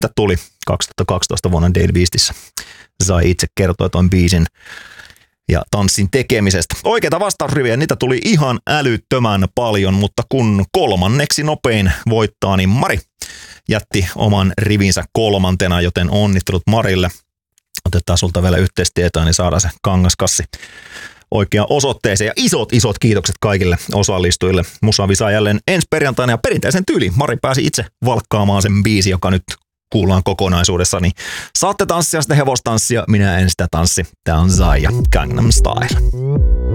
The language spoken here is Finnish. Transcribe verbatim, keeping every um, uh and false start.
tuli kaksituhattakaksitoista vuonna Daily Beastissä. Sai itse kertoa tuon biisin ja tanssin tekemisestä. Oikeita vastausriviä, niitä tuli ihan älyttömän paljon, mutta kun kolmanneksi nopein voittaa, niin Mari jätti oman rivinsä kolmantena, joten onnittelut Marille. Otetaan sulta vielä yhteistietoa, niin saadaan se kangaskassi oikeaan osoitteeseen. Ja isot, isot kiitokset kaikille osallistujille. Musavisa jälleen ensi perjantaina ja perinteisen tyyliin. Mari pääsi itse valkkaamaan sen biisi, joka nyt kuullaan kokonaisuudessa. Niin saatte tanssia sitä hevostanssia, minä en sitä tanssi. Tää on Zaya Gangnam Style.